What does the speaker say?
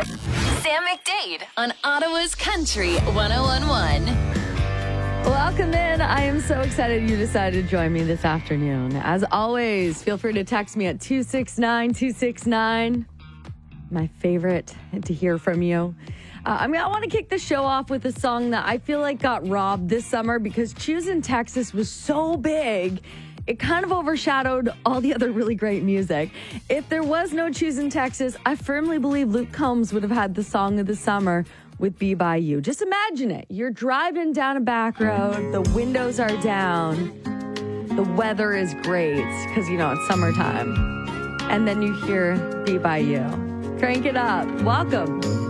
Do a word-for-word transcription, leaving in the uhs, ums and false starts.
Sam McDade on Ottawa's Country one oh one point one. Welcome in. I am so excited you decided to join me this afternoon. As always, feel free to text me at two six nine two six nine. My favorite to hear from you. Uh, I mean, I want to kick the show off with a song that I feel like got robbed this summer because Choosing Texas was so big. It kind of overshadowed all the other really great music. If there was no Choosing Texas, I firmly believe Luke Combs would have had the song of the summer with Be By You. Just imagine it. You're driving down a back road. The windows are down. The weather is great because, you know, it's summertime. And then you hear Be By You. Crank it up. Welcome.